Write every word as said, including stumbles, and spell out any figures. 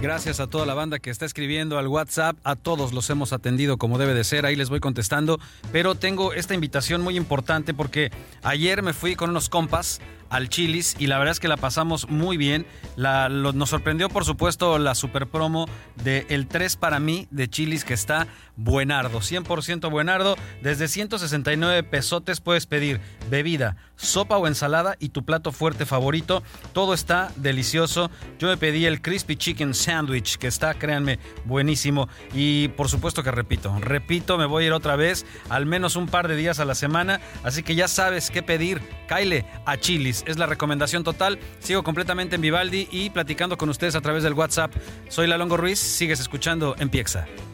Gracias a toda la banda que está escribiendo al WhatsApp. A todos los hemos atendido como debe de ser. Ahí les voy contestando. Pero tengo esta invitación muy importante porque ayer me fui con unos compas al Chili's y la verdad es que la pasamos muy bien. La, lo, nos sorprendió, por supuesto, la super promo de el tres para mí de Chili's, que está buenardo, cien por ciento buenardo. Desde ciento sesenta y nueve pesotes puedes pedir bebida, sopa o ensalada y tu plato fuerte favorito. Todo está delicioso. Yo me pedí el Crispy Chicken Sandwich, que está, créanme, buenísimo. Y por supuesto que repito, repito, me voy a ir otra vez, al menos un par de días a la semana. Así que ya sabes qué pedir. Cáile a Chili's. Es la recomendación total. Sigo completamente en Vivaldi y platicando con ustedes a través del WhatsApp. Soy Lalongo Ruiz. Sigues escuchando en Piexa.